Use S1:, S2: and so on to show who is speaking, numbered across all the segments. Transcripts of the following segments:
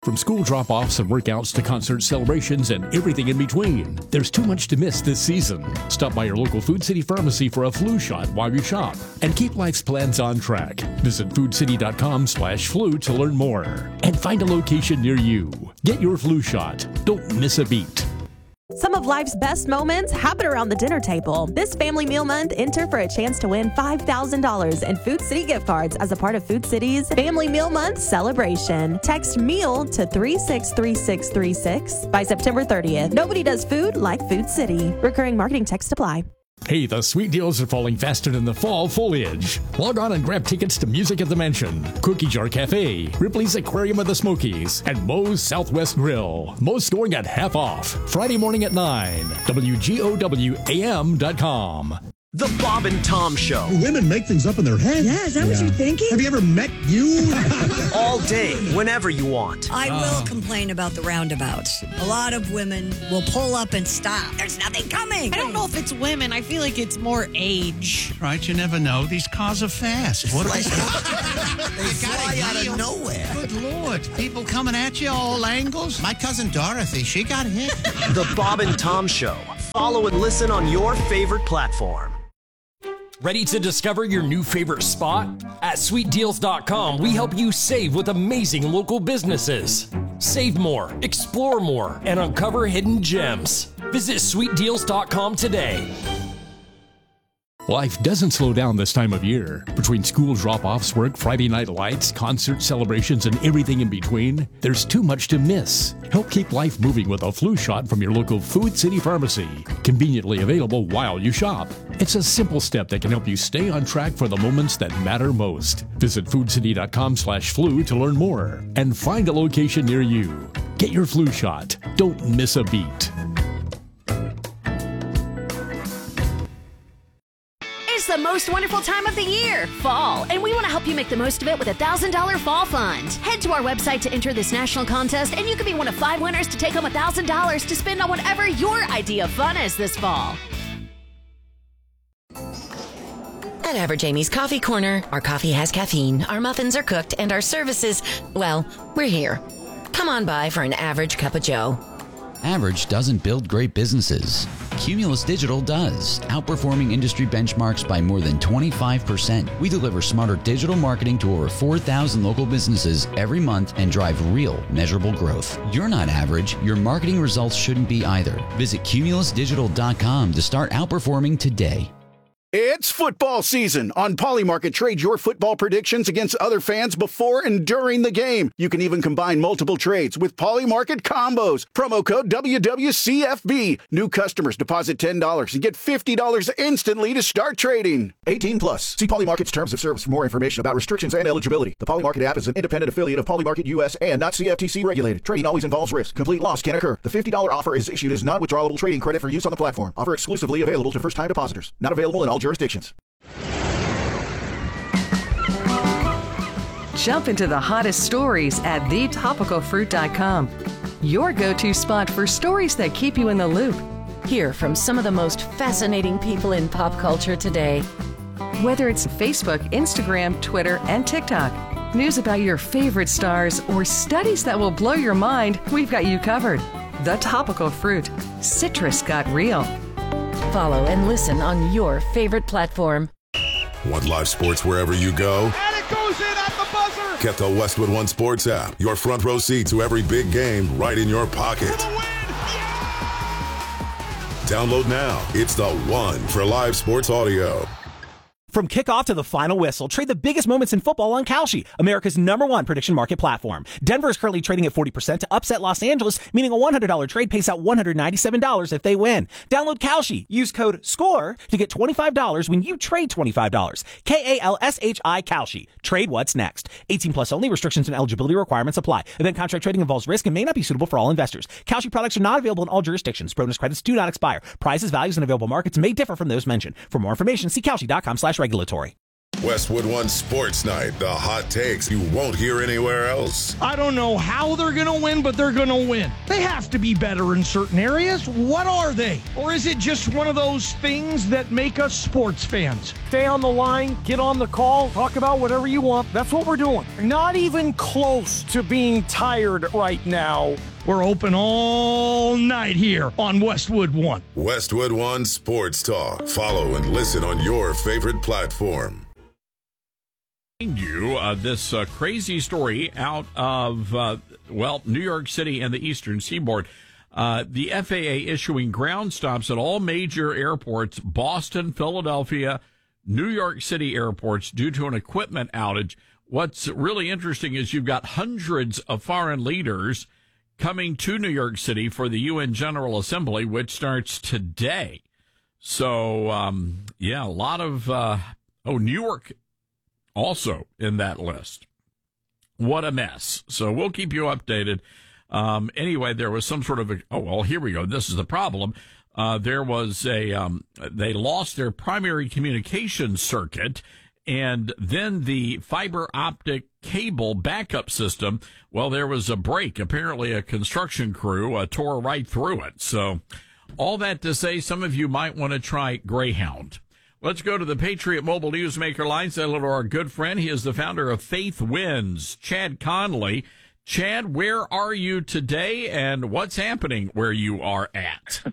S1: From school drop-offs and workouts to concert celebrations and everything in between, there's too much to miss this season. Stop by your local Food City pharmacy for a flu shot while you shop and keep life's plans on track. Visit foodcity.com/flu to learn more and find a location near you. Get your flu shot. Don't miss a beat.
S2: Some of life's best moments happen around the dinner table. This Family Meal Month, enter for a chance to win $5,000 in Food City gift cards as a part of Food City's Family Meal Month celebration. Text MEAL to 363636 by September 30th. Nobody does food like Food City. Recurring marketing text apply.
S1: Hey, the sweet deals are falling faster than the fall foliage. Log on and grab tickets to Music at the Mansion, Cookie Jar Cafe, Ripley's Aquarium of the Smokies, and Moe's Southwest Grill. Most going at half off. Friday morning at 9. WGOWAM.com.
S3: The Bob and Tom Show.
S4: Women make things up in their head.
S5: Yeah, is that what you're thinking?
S4: Have you ever met you?
S3: All day, whenever you want.
S5: I will complain about the roundabouts. A lot of women will pull up and stop. There's nothing coming.
S6: I don't know if it's women. I feel like it's more age.
S7: Right, you never know. These cars are fast. What are they?
S8: They fly out of nowhere.
S7: Good Lord. People coming at you all angles.
S8: My cousin Dorothy, she got hit.
S3: The Bob and Tom Show. Follow and listen on your favorite platform.
S9: Ready to discover your new favorite spot? At sweetdeals.com, we help you save with amazing local businesses. Save more, explore more, and uncover hidden gems. Visit sweetdeals.com today.
S1: Life doesn't slow down this time of year. Between school drop-offs, work, Friday night lights, concert celebrations, and everything in between, there's too much to miss. Help keep life moving with a flu shot from your local Food City pharmacy. Conveniently available while you shop. It's a simple step that can help you stay on track for the moments that matter most. Visit foodcity.com/flu to learn more and find a location near you. Get your flu shot. Don't miss a beat.
S10: It's the most wonderful time of the year, fall, and we want to help you make the most of it with a $1,000 fall fund. Head to our website to enter this national contest, and you can be one of 5 winners to take home $1,000 to spend on whatever your idea of fun is this fall.
S11: At Average Amy's Coffee Corner, our coffee has caffeine, our muffins are cooked, and our services, well, we're here. Come on by for an average cup of joe.
S12: Average doesn't build great businesses. Cumulus Digital does, outperforming industry benchmarks by more than 25%. We deliver smarter digital marketing to over 4,000 local businesses every month and drive real, measurable growth. You're not average. Your marketing results shouldn't be either. Visit cumulusdigital.com to start outperforming today.
S13: It's football season. On Polymarket, trade your football predictions against other fans before and during the game. You can even combine multiple trades with Polymarket combos. Promo code WWCFB. New customers deposit $10 and get $50 instantly to start trading. 18 plus. See Polymarket's terms of service for more information about restrictions and eligibility. The Polymarket app is an independent affiliate of Polymarket US and not CFTC regulated. Trading always involves risk. Complete loss can occur. The $50 offer is issued as non-withdrawable trading credit for use on the platform. Offer exclusively available to first-time depositors. Not available in all jurisdictions.
S14: Jump into the hottest stories at thetopicalfruit.com. Your go-to spot for stories that keep you in the loop.
S11: Hear from some of the most fascinating people in pop culture today.
S14: Whether it's Facebook, Instagram, Twitter, and TikTok, news about your favorite stars, or studies that will blow your mind, we've got you covered. The Topical Fruit. Citrus got real.
S11: Follow and listen on your favorite platform.
S15: Want live sports wherever you go?
S16: And it goes in at the buzzer!
S15: Get the Westwood One Sports app. Your front row seat to every big game right in your pocket. Download now. It's the one for live sports audio.
S17: From kickoff to the final whistle, trade the biggest moments in football on Kalshi, America's #1 prediction market platform. Denver is currently trading at 40% to upset Los Angeles, meaning a $100 trade pays out $197 if they win. Download Kalshi. Use code SCORE to get $25 when you trade $25. KALSHI Kalshi. Trade what's next. 18 plus only. Restrictions and eligibility requirements apply. Event contract trading involves risk and may not be suitable for all investors. Kalshi products are not available in all jurisdictions. Bonus credits do not expire. Prices, values, and available markets may differ from those mentioned. For more information, see Kalshi.com/regulatory.
S15: Westwood One Sports Night, the hot takes you won't hear anywhere else.
S16: I don't know how they're going to win, but they're going to win. They have to be better in certain areas. What are they? Or is it just one of those things that make us sports fans? Stay on the line, get on the call, talk about whatever you want. That's what we're doing. Not even close to being tired right now. We're open all night here on Westwood One.
S15: Westwood One Sports Talk. Follow and listen on your favorite platform.
S18: You this crazy story out of New York City and the Eastern Seaboard. The FAA issuing ground stops at all major airports, Boston, Philadelphia, New York City airports, due to an equipment outage. What's really interesting is you've got hundreds of foreign leaders coming to New York City for the UN General Assembly, which starts today. So, a lot of New York also in that list. What a mess. So we'll keep you updated. Anyway, there was some sort of here we go. This is the problem. There was they lost their primary communication circuit, and then the fiber optic cable backup system. Well, there was a break. Apparently a construction crew tore right through it. So all that to say, some of you might want to try Greyhound. Let's go to the Patriot Mobile Newsmaker line. Say hello to our good friend. He is the founder of Faith Wins, Chad Conley. Chad, where are you today, and what's happening where you are at?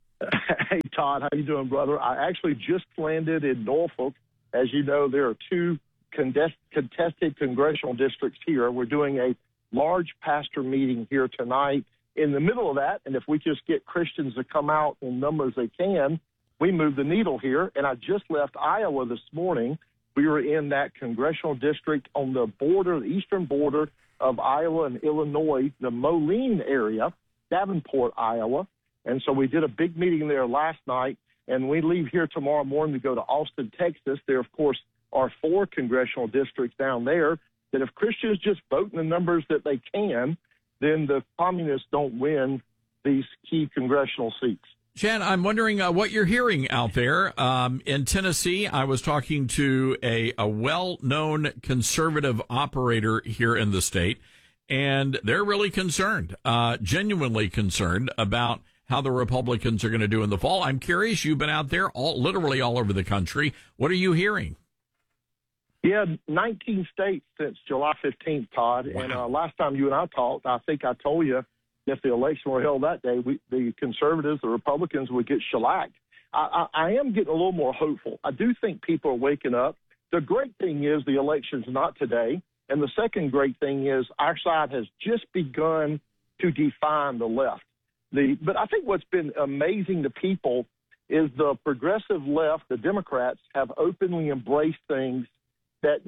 S19: Hey, Todd, how you doing, brother? I actually just landed in Norfolk. As you know, there are two contested congressional districts here. We're doing a large pastor meeting here tonight. In the middle of that, and if we just get Christians to come out in numbers they can, we move the needle here. And I just left Iowa this morning. We were in that congressional district on the border, the eastern border of Iowa and Illinois, the Moline area, Davenport, Iowa. And so we did a big meeting there last night, and we leave here tomorrow morning to go to Austin, Texas. There, of course, are 4 congressional districts down there that if Christians just vote in the numbers that they can, then the communists don't win these key congressional seats.
S18: Chad, I'm wondering what you're hearing out there. In Tennessee, I was talking to a well-known conservative operator here in the state, and they're really concerned, genuinely concerned about how the Republicans are going to do in the fall. I'm curious, you've been out there literally all over the country. What are you hearing?
S19: Yeah, 19 states since July 15th, Todd. Wow. And last time you and I talked, I think I told you if the election were held that day, the conservatives, the Republicans would get shellacked. I am getting a little more hopeful. I do think people are waking up. The great thing is the election's not today. And the second great thing is our side has just begun to define the left. But I think what's been amazing to people is the progressive left, the Democrats, have openly embraced things that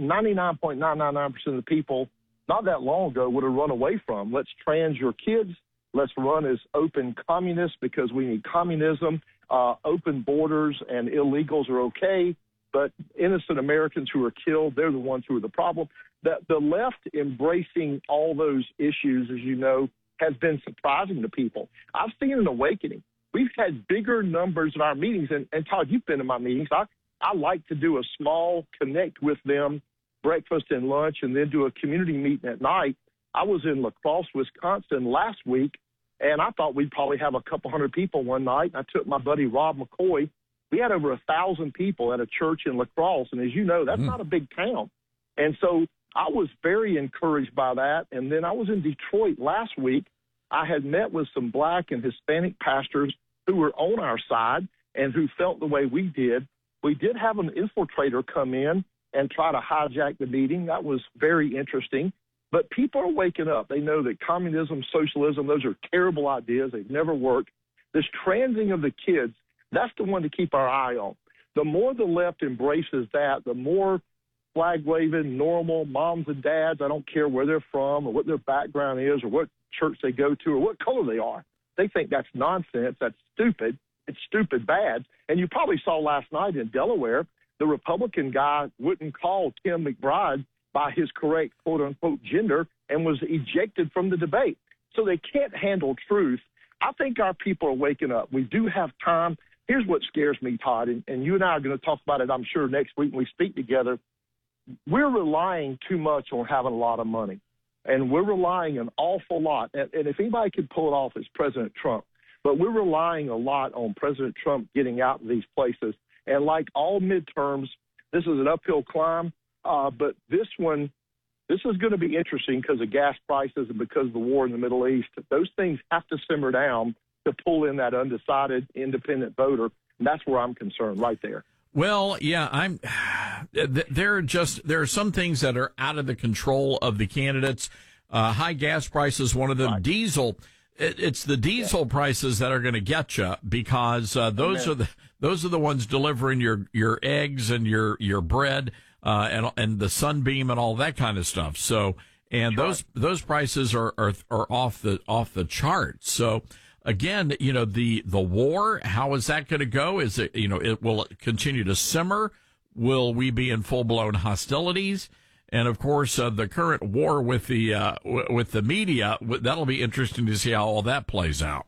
S19: 99.999% of the people not that long ago would have run away from. Let's trans your kids. Let's run as open communists because we need communism. Open borders and illegals are okay, but innocent Americans who are killed, they're the ones who are the problem. The left embracing all those issues, as you know, has been surprising to people. I've seen an awakening. We've had bigger numbers in our meetings, and Todd, you've been in my meetings. I like to do a small connect with them, breakfast and lunch, and then do a community meeting at night. I was in La Crosse, Wisconsin last week, and I thought we'd probably have a couple hundred people one night. I took my buddy Rob McCoy. We had over 1,000 people at a church in La Crosse, and as you know, that's not a big town. And so I was very encouraged by that. And then I was in Detroit last week. I had met with some Black and Hispanic pastors who were on our side and who felt the way we did. We did have an infiltrator come in and try to hijack the meeting. That was very interesting. But people are waking up. They know that communism, socialism, those are terrible ideas. They've never worked. This transing of the kids, that's the one to keep our eye on. The more the left embraces that, the more flag-waving, normal moms and dads, I don't care where they're from or what their background is or what church they go to or what color they are. They think that's nonsense. That's stupid. It's stupid bad. And you probably saw last night in Delaware, the Republican guy wouldn't call Tim McBride by his correct quote-unquote gender and was ejected from the debate. So they can't handle truth. I think our people are waking up. We do have time. Here's what scares me, Todd, and you and I are going to talk about it, I'm sure, next week when we speak together. we're relying too much on having a lot of money. And we're relying an awful lot. And if anybody could pull it off, it's President Trump. But we're relying a lot on President Trump getting out of these places. And like all midterms, this is an uphill climb. But this is going to be interesting because of gas prices and because of the war in the Middle East. Those things have to simmer down to pull in that undecided independent voter. And that's where I'm concerned right there.
S18: Well, yeah, there are some things that are out of the control of the candidates. High gas prices, one of them. Right. Diesel. It's the diesel prices that are going to get you because those are the ones delivering your eggs and your bread and the Sunbeam and all that kind of stuff. So those prices are off the charts. So. Again, the war, how is that going to go? Is it, will it continue to simmer? Will we be in full blown hostilities? And of course, the current war with the media, that'll be interesting to see how all that plays out.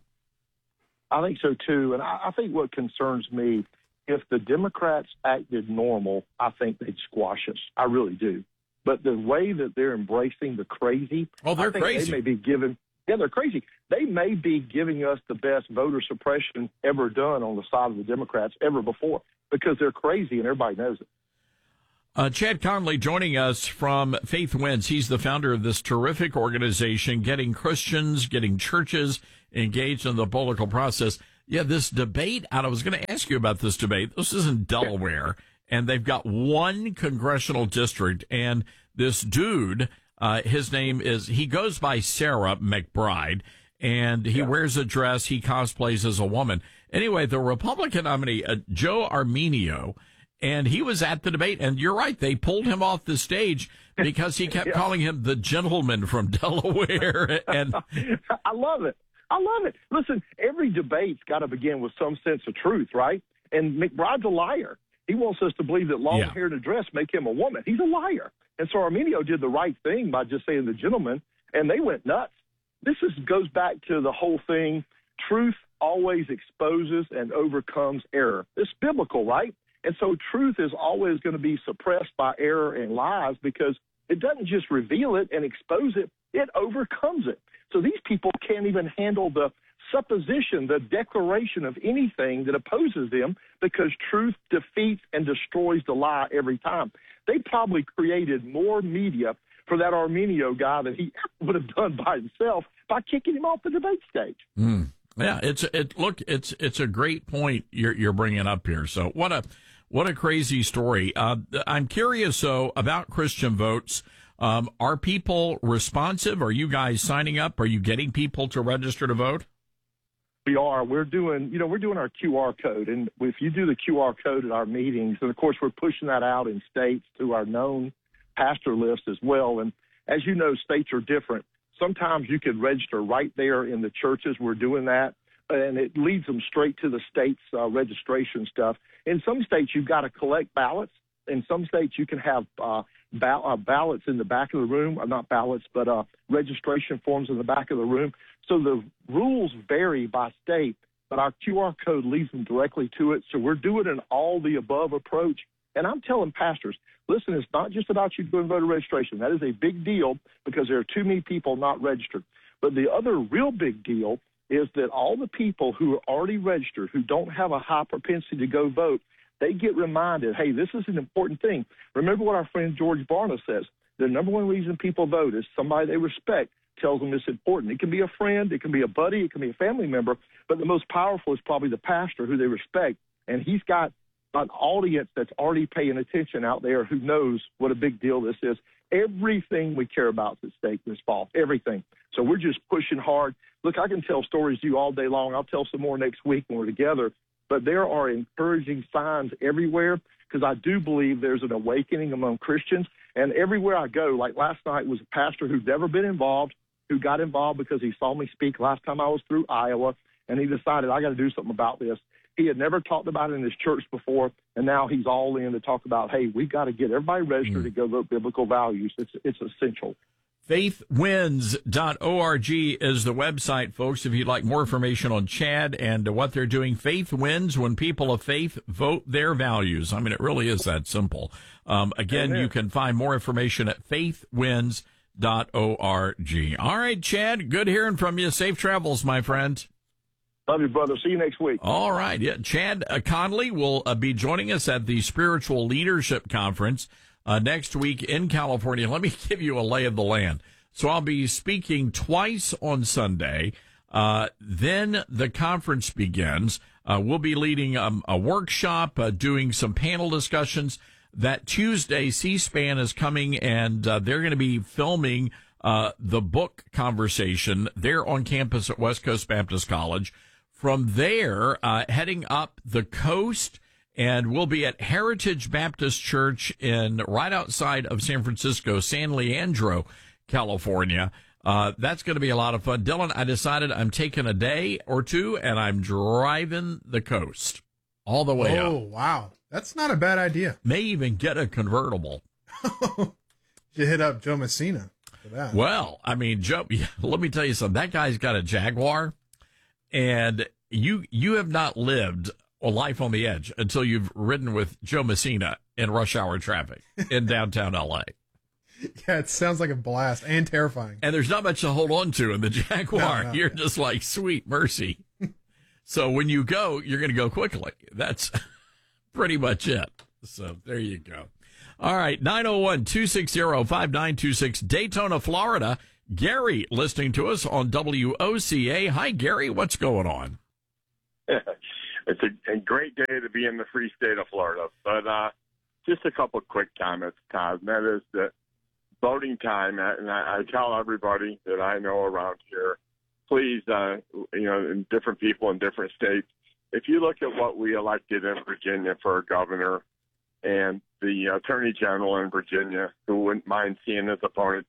S19: I think so too. And I think what concerns me, if the Democrats acted normal, I think they'd squash us. I really do. But the way that they're embracing the crazy,
S18: they're crazy.
S19: They may be given. Yeah, they're crazy. They may be giving us the best voter suppression ever done on the side of the Democrats ever before because they're crazy and everybody knows it.
S18: Chad Conley joining us from Faith Wins. He's the founder of this terrific organization, getting Christians, getting churches engaged in the political process. Yeah, this debate, I was going to ask you about this debate. This is in Delaware, and they've got one congressional district, and this dude... his name he goes by Sarah McBride, and he wears a dress. He cosplays as a woman. Anyway, the Republican nominee, Joe Armenio, and he was at the debate. And you're right. They pulled him off the stage because he kept calling him the gentleman from Delaware. And
S19: I love it. Listen, every debate's got to begin with some sense of truth, right? And McBride's a liar. He wants us to believe that long hair and a dress make him a woman. He's a liar. And so Armenio did the right thing by just saying the gentleman, and they went nuts. This goes back to the whole thing. Truth always exposes and overcomes error. It's biblical, right? And so truth is always going to be suppressed by error and lies because it doesn't just reveal it and expose it. It overcomes it. So these people can't even handle the supposition, the declaration of anything that opposes them because truth defeats and destroys the lie every time. They probably created more media for that Armenio guy than he ever would have done by himself by kicking him off the debate stage.
S18: Yeah, it's a great point you're bringing up here. So what a crazy story. I'm curious though about Christian votes. Are people responsive? Are you guys signing up? Are you getting people to register to vote?
S19: We are. We're doing our QR code. And if you do the QR code at our meetings, and of course we're pushing that out in states to our known pastor list as well. And as you know, states are different. Sometimes you can register right there in the churches. We're doing that. And it leads them straight to the state's registration stuff. In some states, you've got to collect ballots. In some states, you can have ballots in the back of the room, or not ballots, but registration forms in the back of the room. So the rules vary by state, but our QR code leads them directly to it. So we're doing an all-the-above approach. And I'm telling pastors, listen, it's not just about you doing voter registration. That is a big deal because there are too many people not registered. But the other real big deal is that all the people who are already registered, who don't have a high propensity to go vote, they get reminded, hey, this is an important thing. Remember what our friend George Barna says. The number one reason people vote is somebody they respect tells them it's important. It can be a friend, it can be a buddy, it can be a family member, but the most powerful is probably the pastor who they respect. And he's got an audience that's already paying attention out there who knows what a big deal this is. Everything we care about is at stake this fall, everything. So we're just pushing hard. Look, I can tell stories to you all day long. I'll tell some more next week when we're together. But there are encouraging signs everywhere because I do believe there's an awakening among Christians. And everywhere I go, like last night was a pastor who's never been involved, who got involved because he saw me speak last time I was through Iowa, and he decided I got to do something about this. He had never talked about it in his church before, and now he's all in to talk about, hey, we've got to get everybody registered to go vote biblical values. It's essential.
S18: Faithwins.org is the website, folks, if you'd like more information on Chad and what they're doing. Faith wins when people of faith vote their values. I mean, it really is that simple. Again, you can find more information at faithwins.org. All right, Chad, good hearing from you. Safe travels, my friend.
S19: Love you, brother. See you next week.
S18: All right. Yeah, Chad Conley will be joining us at the Spiritual Leadership Conference next week in California. Let me give you a lay of the land. So I'll be speaking twice on Sunday. Then the conference begins. We'll be leading a workshop, doing some panel discussions. That Tuesday, C-SPAN is coming, and they're going to be filming the book conversation there on campus at West Coast Baptist College. From there, heading up the coast, and we'll be at Heritage Baptist Church right outside of San Francisco, San Leandro, California. That's going to be a lot of fun. Dylan, I decided I'm taking a day or two, and I'm driving the coast all the way up.
S20: Oh, wow. That's not a bad idea.
S18: May even get a convertible.
S20: You hit up Joe Messina for that.
S18: Well, I mean, Joe, let me tell you something. That guy's got a Jaguar, and you have not lived a life on the edge until you've ridden with Joe Messina in rush hour traffic in downtown L.A.
S20: Yeah, it sounds like a blast and terrifying.
S18: And there's not much to hold on to in the Jaguar.
S20: No,
S18: You're just like, sweet mercy. So when you go, you're going to go quickly. That's pretty much it. So there you go. All right, 901-260-5926, Daytona, Florida. Gary listening to us on WOCA. Hi, Gary. What's going on?
S21: It's a great day to be in the free state of Florida. But just a couple quick comments, Todd, and that is that voting time, and I tell everybody that I know around here, please, and different people in different states, if you look at what we elected in Virginia for a governor and the attorney general in Virginia, who wouldn't mind seeing his opponents,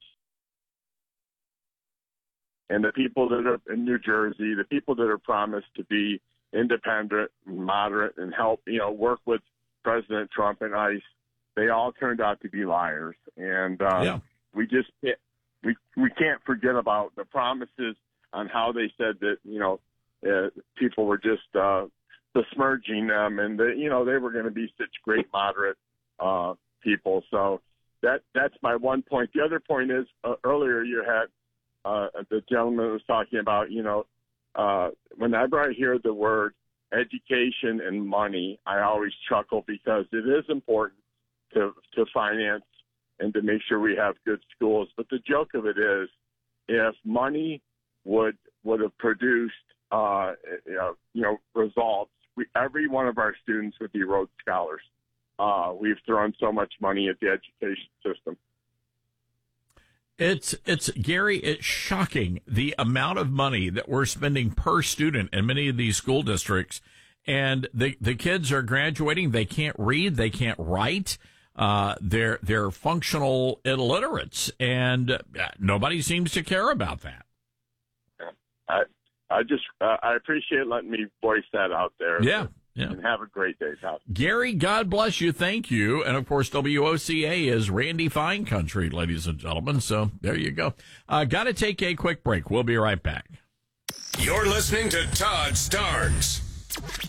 S21: and the people that are in New Jersey, the people that are promised to be independent, moderate, and help, work with President Trump and ICE, they all turned out to be liars. And we just we can't forget about the promises on how they said that, people were just besmirching them, and that, they were going to be such great moderate people. So that's my one point. The other point is earlier you had the gentleman was talking about, whenever I hear the word education and money, I always chuckle because it is important to finance and to make sure we have good schools. But the joke of it is, if money would have produced, results, every one of our students would be Rhodes Scholars. We've thrown so much money at the education system.
S18: It's Gary, it's shocking the amount of money that we're spending per student in many of these school districts. And the kids are graduating. They can't read. They can't write. They're functional illiterates, and nobody seems to care about that.
S21: I appreciate letting me voice that out there.
S18: Yeah.
S21: And have a great day, Todd.
S18: Gary, God bless you. Thank you. And, of course, WOCA is Randy Fine Country, ladies and gentlemen. So there you go. Got to take a quick break. We'll be right back.
S22: You're listening to Todd Starnes.